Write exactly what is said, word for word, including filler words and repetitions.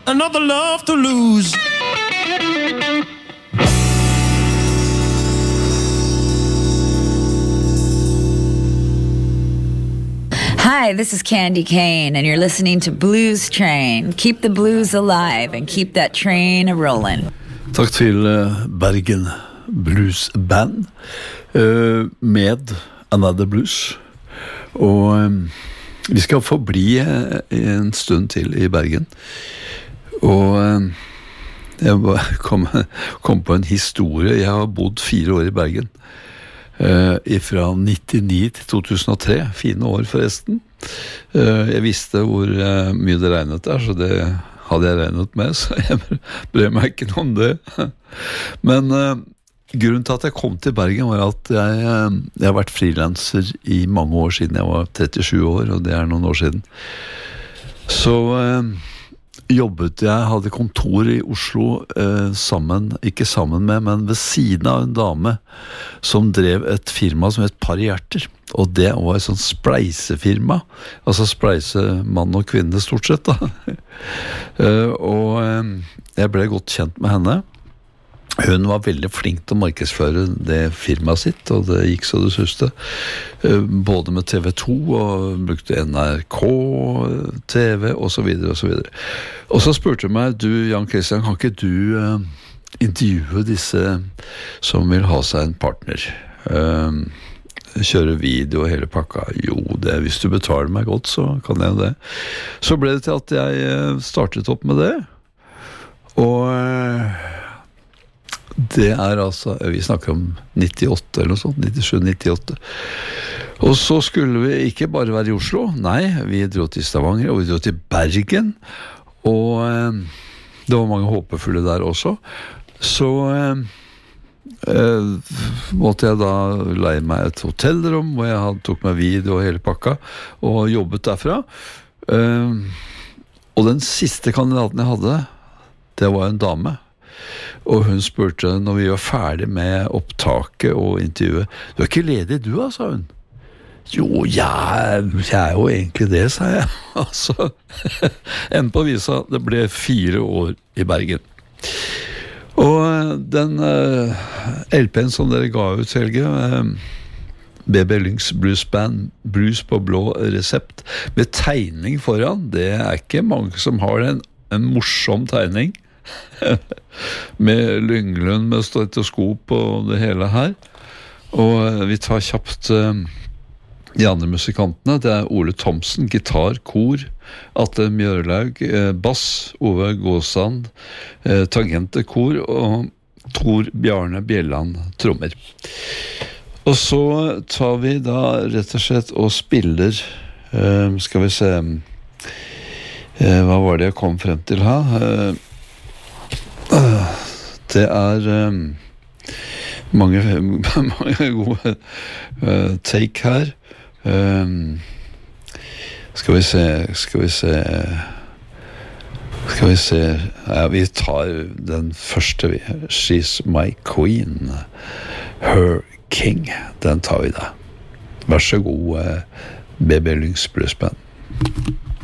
another love to lose. Hi, this is Candy Kane, and you're listening to Blues Train. Keep the blues alive and keep that train a-rolling. Takk til uh, Bergen Blues Band uh, med Another Blues. Og um, vi skal forbli uh, en stund til i Bergen. Og um, jeg kom, kom på en historie. Jeg har bodd fire år i Bergen. Uh, fra nittini til to tusen og tre, fine år forresten. Uh, jeg visste hvor uh, mye det regnet der, så det hadde jeg regnet med, så jeg brød meg ikke noe om det. Men uh, grunnen til at jeg kom til Bergen var at jeg, uh, jeg har vært freelancer i mange år siden. Jeg var trettisju år, og det er noen år siden. Så uh, jobbet jeg, hadde kontor i Oslo eh, sammen, ikke sammen med, men ved siden av en dame som drev et firma som het Par Hjerter. Og det var et sånt spleisefirma, altså spleise mann og kvinne stort sett da. eh, og eh, jeg ble godt kjent med henne. Hun var veldig flink til å markedsføre det firmaet sitt, og det gikk så det suste. Både med T V to, og brukte N R K, T V, og så videre, og så videre. Og så spurte hun meg, du Jan Christian, kan ikke du uh, intervjue disse som vil ha seg en partner? Uh, kjøre video og hele pakka? Jo, det, hvis du betaler meg godt, så kan jeg det. Så ble det til at jeg startet opp med det. Og... Uh, Det er altså, vi snakker om nittiåtte eller noe sånt, nittisju nittiåtte. Og så skulle vi ikke bare være i Oslo, nei, vi dro til Stavanger, og vi dro til Bergen, og eh, det var mange håpefulle der også. Så eh, eh, måtte jeg da leie meg et hotellrom, hvor jeg hadde, tok meg video og hele pakka, og jobbet derfra. Eh, og den siste kandidaten jeg hadde, det var en dame. Og hun spurte når vi var ferdig med opptaket og intervjuet, du er ikke ledig du da, sa hun. Jo, jeg, jeg er jo egentlig det, sa jeg. Altså, enn på visa, det ble fire år i Bergen. Og den uh, L P-en som dere ga ut, Helge, uh, B B Lynx Blues Band, Blues på blå resept, med tegning foran, det er ikke mange som har en, en morsom tegning. Med Lynglund med stetoskop og det hele her. Og vi tar kjapt uh, de andre musikantene. Det er Ole Thomsen, gitar, kor, Atle Mjørlaug, uh, bass, Ove Gåsand, uh, tangente, kor, og Tor Bjarne Bjelland, trommer. Og så tar vi da rett og slett og spiller, uh, skal vi se, uh, hva var det jeg kom frem til her? Uh, Det er um, mange, mange gode uh, take her. Um, skal vi se, skal vi se, skal vi se, ja, vi tar den første, vi. She's my queen, her king, den tar vi da. Vær så god, uh, B B Lynx Blues Band.